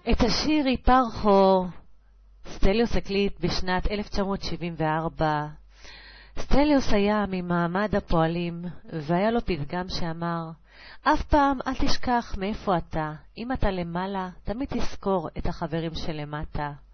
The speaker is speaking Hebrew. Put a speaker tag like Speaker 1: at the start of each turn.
Speaker 1: את השיר היפרחו סטליוס הקליט בשנת 1974. סטליוס היה ממעמד הפועלים, והיה לו פתגם שאמר, אף פעם אל תשכח מאיפה אתה. אם אתה למעלה, תמיד תזכור את החברים שלמטה.